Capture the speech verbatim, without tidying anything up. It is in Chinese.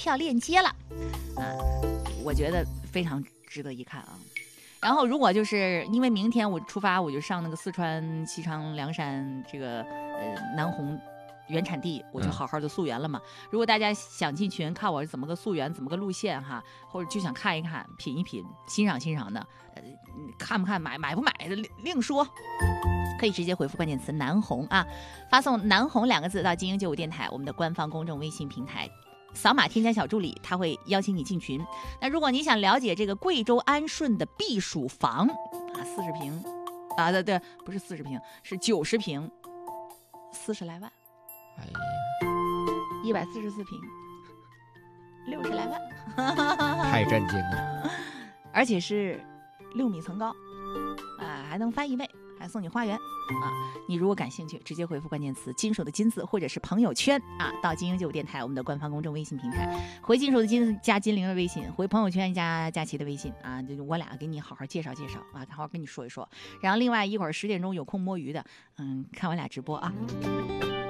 票链接了啊，我觉得非常值得一看啊。然后如果就是因为明天我出发，我就上那个四川西昌凉山这个呃南红原产地，我就好好的溯源了嘛。嗯、如果大家想进群看我怎么个溯源，怎么个路线哈，或者就想看一看、品一品、欣赏欣赏的，呃，看不看、买买不买的另说。可以直接回复关键词南红啊，发送南红两个字到精英九五电台我们的官方公众微信平台，扫码添加小助理，他会邀请你进群。那如果你想了解这个贵州安顺的避暑房啊，四十平啊，对对，不是四十平，是九十平，四十来万， 哎呀， 一百四十四平，六十来万， 太震惊了， 而且是六米层高啊，还能翻一倍。还送你花园啊！你如果感兴趣，直接回复关键词“金属”的金字，或者是朋友圈啊，到精英九五电台我们的官方公众微信平台，回金属的金加金玲的微信，回朋友圈加佳琪的微信啊，就我俩给你好好介绍介绍啊，好好跟你说一说。然后另外一会儿十点钟有空摸鱼的，嗯，看我俩直播啊。